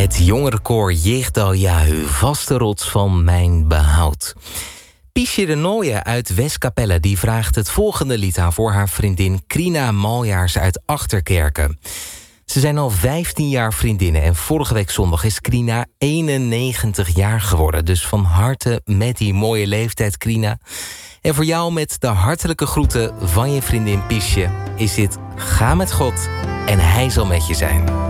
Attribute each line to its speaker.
Speaker 1: Het jongerenkoor Jichtal Jahu, vaste rots van mijn behoud. Piesje de Nooie uit Westkapelle die vraagt het volgende lied aan voor haar vriendin Krina Maljaars uit Achterkerken. Ze zijn al 15 jaar vriendinnen en vorige week zondag is Krina 91 jaar geworden. Dus van harte met die mooie leeftijd, Krina. En voor jou met de hartelijke groeten van je vriendin Piesje is dit Ga met God en Hij zal met je zijn.